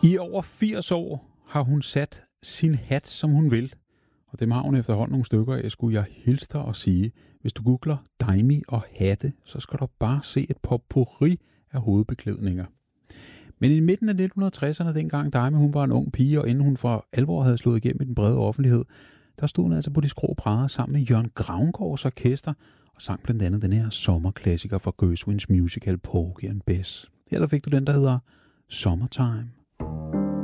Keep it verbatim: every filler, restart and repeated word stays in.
I over firs år har hun sat sin hat, som hun vil. Og dem har hun efterhånden nogle stykker af, skulle jeg hilse dig og sige. Hvis du googler Daimi og hatte, så skal du bare se et potpourri af hovedbeklædninger. Men i midten af nitten tresserne, dengang Daimi hun var en ung pige, og inden hun for alvor havde slået igennem i den brede offentlighed, der stod hun altså på de skrå brædder sammen med Jørgen Gravgaards orkester, og sang blandt andet den her sommerklassiker fra Gershwins musical Porgy and Bess. Her der fik du den, der hedder Summertime.